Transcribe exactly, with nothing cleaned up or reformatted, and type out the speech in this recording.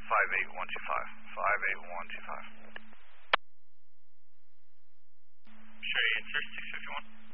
five eight one two five. five eight one two five. Sure, answer six fifty-one.